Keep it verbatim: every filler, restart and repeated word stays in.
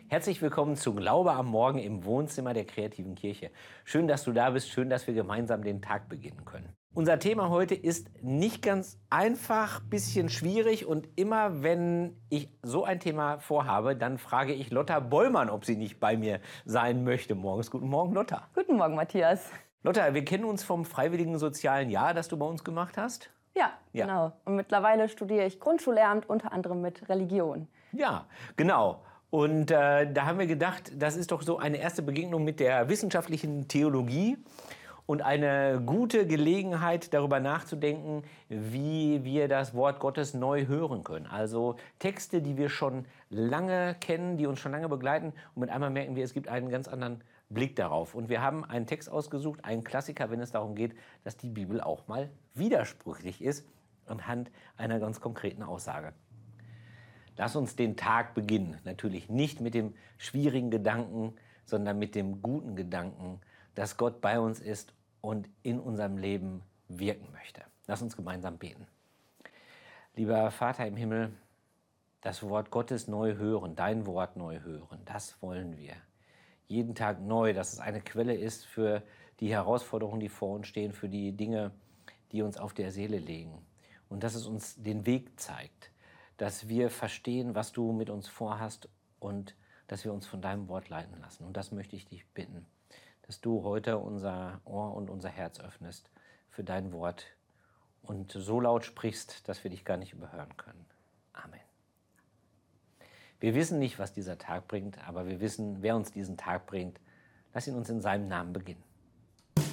Herzlich willkommen zu Glaube am Morgen im Wohnzimmer der Kreativen Kirche. Schön, dass du da bist, schön, dass wir gemeinsam den Tag beginnen können. Unser Thema heute ist nicht ganz einfach, bisschen schwierig und immer wenn ich so ein Thema vorhabe, dann frage ich Lotta Bollmann, ob sie nicht bei mir sein möchte morgens. Guten Morgen, Lotta. Guten Morgen, Matthias. Lotta, wir kennen uns vom freiwilligen sozialen Jahr, das du bei uns gemacht hast. Ja, Ja. genau. Und mittlerweile studiere ich Grundschullehramt, unter anderem mit Religion. Ja, genau. Und äh, da haben wir gedacht, das ist doch so eine erste Begegnung mit der wissenschaftlichen Theologie und eine gute Gelegenheit, darüber nachzudenken, wie wir das Wort Gottes neu hören können. Also Texte, die wir schon lange kennen, die uns schon lange begleiten. Und mit einmal merken wir, es gibt einen ganz anderen Blick darauf. Und wir haben einen Text ausgesucht, einen Klassiker, wenn es darum geht, dass die Bibel auch mal widersprüchlich ist, anhand einer ganz konkreten Aussage. Lass uns den Tag beginnen. Natürlich nicht mit dem schwierigen Gedanken, sondern mit dem guten Gedanken, dass Gott bei uns ist und in unserem Leben wirken möchte. Lass uns gemeinsam beten. Lieber Vater im Himmel, das Wort Gottes neu hören, dein Wort neu hören, das wollen wir. Jeden Tag neu, dass es eine Quelle ist für die Herausforderungen, die vor uns stehen, für die Dinge, die uns auf der Seele liegen. Und dass es uns den Weg zeigt, dass wir verstehen, was du mit uns vorhast und dass wir uns von deinem Wort leiten lassen. Und das möchte ich dich bitten, dass du heute unser Ohr und unser Herz öffnest für dein Wort und so laut sprichst, dass wir dich gar nicht überhören können. Amen. Wir wissen nicht, was dieser Tag bringt, aber wir wissen, wer uns diesen Tag bringt. Lass ihn uns in seinem Namen beginnen.